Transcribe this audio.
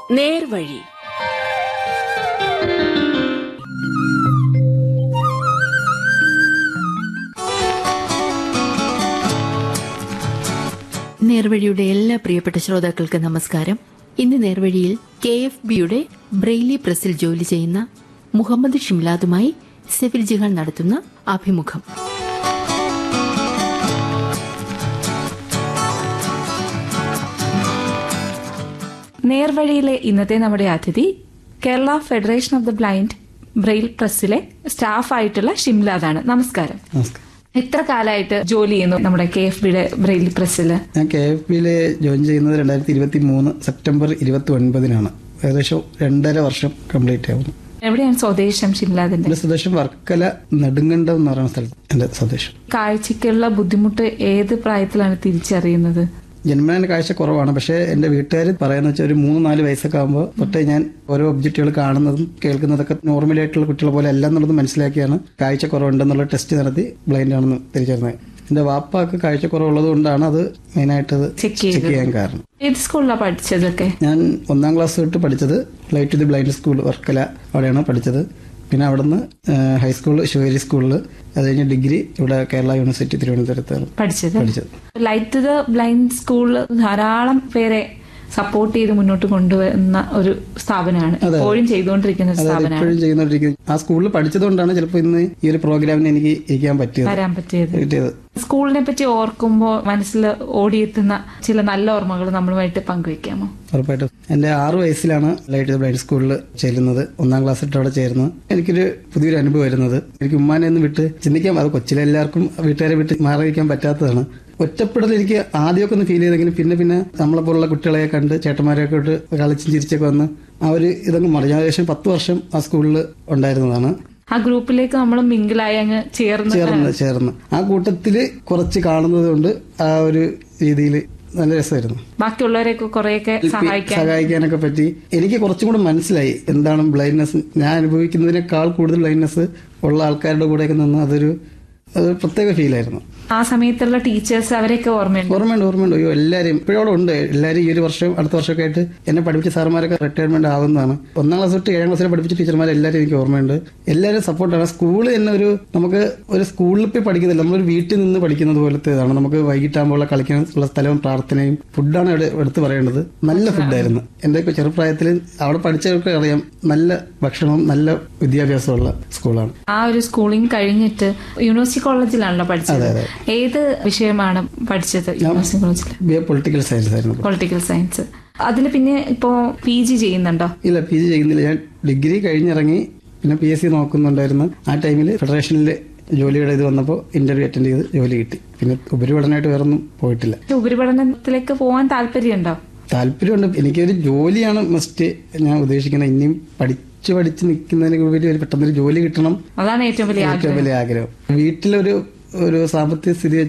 നേർവഴി. നേർവഴിയുടെ എല്ലാ പ്രിയപ്പെട്ട ശ്രോതാക്കൾക്ക് നമസ്കാരം. ഇന്ന് നേർവഴിയിൽ KFBയുടെ ബ്രെയിലി പ്രസിൽ ജോലി ചെയ്യുന്ന മുഹമ്മദ് ഷിംലാദുമായി സെഫിൽ ജിഹാൻ നടത്തുന്ന അഭിമുഖം. നേർവഴിയിലെ ഇന്നത്തെ നമ്മുടെ അതിഥി Kerala federation of the blind Braille പ്രസ്സിലെ സ്റ്റാഫായിട്ടുള്ള ഷിംലാദാണ്. നമസ്കാരം. എത്ര കാലമായിട്ട് ജോലി ചെയ്യുന്നു നമ്മുടെ KFBയുടെ ബ്രെയിൽ പ്രസ്സിൽ? ഞാൻ KFBയിൽ ജോയിൻ ചെയ്യുന്നത് 2023 സെപ്റ്റംബർ 29-നാണ്. ഏകദേശം 2.5 വർഷം കംപ്ലീറ്റ് ആവുന്നു. എവിടെയാണ് സ്വദേശം ഷിംലാദിന്റെ? എന്റെ സ്വദേശം വർക്കല നെടുങ്കണ്ടം എന്ന് പറയുന്ന സ്ഥലത്ത് എന്റെ സ്വദേശം. കാഴ്ചക്കുള്ള ബുദ്ധിമുട്ട് ഏത് പ്രായത്തിലാണ് തിരിച്ചറിയുന്നത്? ജന്മന കാഴ്ച കുറവാണ്. പക്ഷെ എന്റെ വീട്ടുകാർ പറയുന്ന വെച്ചാൽ ഒരു 3-4 വയസ്സൊക്കെ ആകുമ്പോൾ തൊട്ടേ ഞാൻ ഓരോ ഒബ്ജക്റ്റുകൾ കാണുന്നതും കേൾക്കുന്നതൊക്കെ നോർമലി ആയിട്ടുള്ള കുട്ടികളെ പോലെ അല്ല എന്നുള്ളത് മനസ്സിലാക്കിയാണ് കാഴ്ച കുറവുണ്ടെന്നുള്ള ടെസ്റ്റ് നടത്തി ബ്ലൈൻഡ് ആണെന്ന് തിരിച്ചറിഞ്ഞത്. എന്റെ വാപ്പാക്ക് കാഴ്ച കുറവുള്ളത് കൊണ്ടാണ് അത് മെയിനായിട്ട് ചെക്ക് ചെയ്യാൻ കാരണം. ഏത് സ്കൂളിലാണ് പഠിച്ചതൊക്കെ? ഞാൻ 1ാം ക്ലാസ് തൊട്ട് പഠിച്ചത് light to the blind school Varkala, അവിടെയാണ് പഠിച്ചത്. പിന്നെ അവിടുന്ന് ഹൈസ്കൂൾ ശിവേരി സ്കൂളിൽ, അത് കഴിഞ്ഞ് ഡിഗ്രി ഇവിടെ കേരള യൂണിവേഴ്സിറ്റി തിരുവനന്തപുരത്താണ് പഠിച്ചത്. Light to the blind school ധാരാളം പേരെ സപ്പോർട്ട് ചെയ്ത് മുന്നോട്ട് കൊണ്ടുവരുന്ന ഒരു സ്ഥാപനമാണ്. എപ്പോഴും ചെയ്തുകൊണ്ടിരിക്കുന്ന സ്ഥാപനമാണ്. ആ സ്കൂളിൽ പഠിച്ചതുകൊണ്ടാണ് ചിലപ്പോൾ ഇന്ന് ഈ ഒരു പ്രോഗ്രാമിന് എനിക്ക് ഇരിക്കാൻ വരാൻ പറ്റിയത്. സ്കൂളിനെ പറ്റി ഓർക്കുമ്പോൾ മനസ്സിൽ ഓടിയെത്തുന്ന ചില നല്ല ഓർമ്മകൾ നമ്മളുമായിട്ട് പങ്കുവെക്കാമോ? ഉറപ്പായിട്ടും. എന്റെ 6 വയസ്സിലാണ് ലൈറ്റ് ബ്ലൈൻഡ് സ്കൂളിൽ ചേരുന്നത്. 1ാം ക്ലാസ് ഇട്ട് അവിടെ ചേരുന്നത്. എനിക്കൊരു പുതിയൊരു അനുഭവം വരുന്നത്, എനിക്ക് ഉമ്മാനെ ഒന്ന് വിട്ട് ചിന്തിക്കാൻ, അത് കൊച്ചിലെ എല്ലാവർക്കും വീട്ടുകാരെ വിട്ട് മാറിയിരിക്കാൻ പറ്റാത്തതാണ്. ഒറ്റപ്പെടൽ എനിക്ക് ആദ്യമൊക്കെ ഒന്ന് ഫീൽ ചെയ്തെങ്കിലും പിന്നെ നമ്മളെ പോലുള്ള കുട്ടികളെ കണ്ട് ചേട്ടന്മാരെയൊക്കെ ഇട്ട് കളിച്ചും ചിരിച്ചൊക്കെ വന്ന് ആ ഒരു ഇതൊക്കെ മാറി. ഞാൻ ഏകദേശം 10 വർഷം ആ സ്കൂളിൽ ഉണ്ടായിരുന്നതാണ്. ആ ഗ്രൂപ്പിലേക്ക് നമ്മൾ മിങ്കിളായി അങ്ങ് ചേർന്ന് ആ കൂട്ടത്തില് കുറച്ച് കാണുന്നത് കൊണ്ട് ആ ഒരു രീതിയിൽ നല്ല രസമായിരുന്നു. ബാക്കിയുള്ളവരെയൊക്കെ കുറെയൊക്കെ സഹായിക്കാനൊക്കെ പറ്റി. എനിക്ക് കുറച്ചും കൂടെ മനസ്സിലായി എന്താണ് ബ്ലൈൻഡ്നെസ്. ഞാൻ അനുഭവിക്കുന്നതിനേക്കാൾ കൂടുതൽ ബ്ലൈൻഡ്നെസ് ഉള്ള ആൾക്കാരുടെ കൂടെയൊക്കെ നിന്ന് അതൊരു പ്രത്യേക ഫീലായിരുന്നു. ആ സമയത്തുള്ള ടീച്ചേഴ്സ് അവരെയൊക്കെ ഓർമ്മയുണ്ട്. അയ്യോ, എല്ലാവരും ഇപ്പോഴും ഉണ്ട്. എല്ലാവരും ഈ ഒരു വർഷം അടുത്ത വർഷമൊക്കെ ആയിട്ട് എന്നെ പഠിപ്പിച്ച സാറുമാരൊക്കെ റിട്ടയർമെന്റ് ആവുന്നതാണ്. 1ാം ക്ലാസ് തൊട്ട് 7ാം ക്ലാസ്സിൽ പഠിപ്പിച്ച ടീച്ചർമാരെ എല്ലാവരും എനിക്ക് ഓർമ്മയുണ്ട്. എല്ലാവരും സപ്പോർട്ടാണ്. സ്കൂള് തന്നെ നമുക്ക് ഒരു സ്കൂളിൽ പോയി പഠിക്കുന്നില്ല, നമ്മളൊരു വീട്ടിൽ നിന്ന് പഠിക്കുന്നത് പോലത്തേതാണ്. നമുക്ക് വൈകിട്ടാകുമ്പോൾ കളിക്കാനുള്ള സ്ഥലവും പ്രാർത്ഥനയും ഫുഡാണ് എടുത്ത് പറയേണ്ടത്. നല്ല ഫുഡായിരുന്നു. എന്റെ ചെറുപ്രായത്തിൽ അവിടെ പഠിച്ചവർക്ക് അറിയാം, നല്ല ഭക്ഷണവും നല്ല വിദ്യാഭ്യാസമുള്ള സ്കൂളാണ്. ആ ഒരു സ്കൂളിംഗ് കഴിഞ്ഞിട്ട് യൂണിവേഴ്സിറ്റി കോളേജിലാണല്ലോ പഠിച്ചത്. ഏത് വിഷയമാണ് പഠിച്ചത് യൂണിവേഴ്സിറ്റി കോളേജിൽ? പൊളിറ്റിക്കൽ സയൻസ് ആയിരുന്നു. Political science. അതിൽ പിന്നെ ഇപ്പോ PG ചെയ്യുന്നുണ്ടോ? ഇല്ല, PG ചെയ്യുന്നില്ല. ഞാൻ ഡിഗ്രി കഴിഞ്ഞിറങ്ങി പിന്നെ PSC നോക്കുന്നുണ്ടായിരുന്നു. ആ ടൈമിൽ ഫെഡറേഷനിൽ ജോലിയുടെ ഇത് വന്നപ്പോൾ ഇന്റർവ്യൂ അറ്റൻഡ് ചെയ്ത് ജോലി കിട്ടി. പിന്നെ ഉപരിപഠനമായിട്ട് വേറൊന്നും പോയിട്ടില്ല. ഉപരിപഠനത്തിലേക്ക് പോകാൻ താല്പര്യമുണ്ടോ? താല്പര്യമുണ്ട്. എനിക്കൊരു ജോലിയാണ് മസ്റ്റ് ഞാൻ ഉദ്ദേശിക്കുന്നത്. ഇനിയും പഠിച്ച് നിൽക്കുന്നതിന് വേണ്ടി ഒരു പെട്ടെന്നൊരു ജോലി കിട്ടണം, അതാണ് ഏറ്റവും വലിയ ആഗ്രഹം. വീട്ടിലൊരു സാമ്പത്തിക സ്ഥിതി